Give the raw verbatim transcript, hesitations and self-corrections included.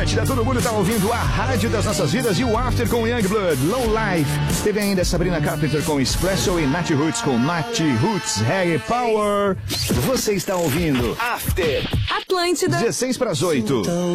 Atlântida, todo mundo tá ouvindo a rádio das nossas vidas e o After com Youngblood, Low Life. Teve ainda Sabrina Carpenter com Espresso e Nat Roots com Nat Roots Reggae Power. Você está ouvindo After Atlântida. dezesseis para as oito.